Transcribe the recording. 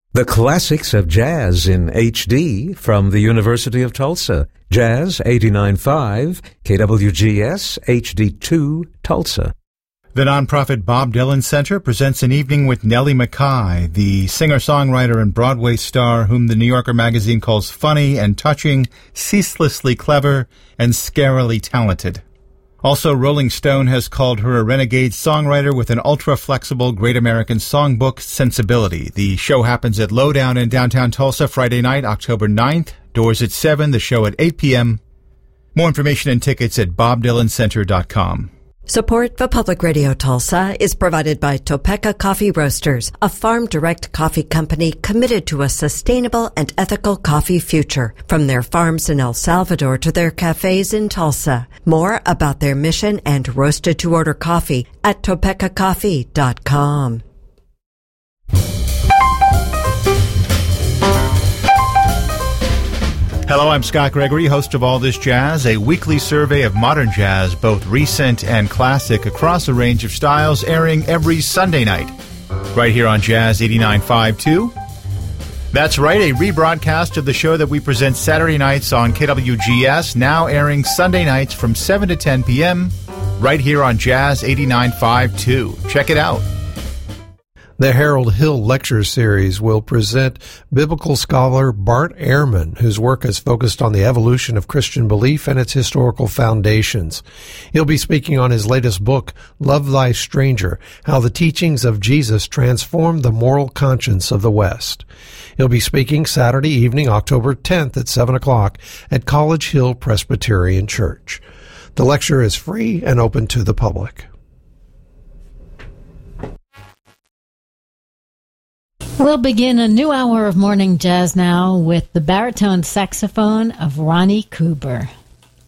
The classics of jazz in HD from the University of Tulsa. Jazz 89.5, KWGS HD2, Tulsa. The nonprofit Bob Dylan Center presents an evening with Nellie McKay, the singer-songwriter and Broadway star whom the New Yorker magazine calls funny and touching, ceaselessly clever, and scarily talented. Also, Rolling Stone has called her a renegade songwriter with an ultra-flexible Great American Songbook sensibility. The show happens at Lowdown in downtown Tulsa Friday night, October 9th. Doors at 7, the show at 8 p.m. More information and tickets at bobdylancenter.com. Support for Public Radio Tulsa is provided by Topeka Coffee Roasters, a farm-direct coffee company committed to a sustainable and ethical coffee future. From their farms in El Salvador to their cafes in Tulsa. More about their mission and roasted-to-order coffee at topekacoffee.com. Hello, I'm Scott Gregory, host of All This Jazz, a weekly survey of modern jazz, both recent and classic, across a range of styles, airing every Sunday night, right here on Jazz 89.5 too. That's right, a rebroadcast of the show that we present Saturday nights on KWGS, now airing Sunday nights from 7 to 10 p.m., right here on Jazz 89.5 too. Check it out. The Harold Hill Lecture Series will present biblical scholar Bart Ehrman, whose work has focused on the evolution of Christian belief and its historical foundations. He'll be speaking on his latest book, Love Thy Stranger, How the Teachings of Jesus Transformed the Moral Conscience of the West. He'll be speaking Saturday evening, October 10th at 7 o'clock at College Hill Presbyterian Church. The lecture is free and open to the public. We'll begin a new hour of morning jazz now with the baritone saxophone of Ronnie Cooper.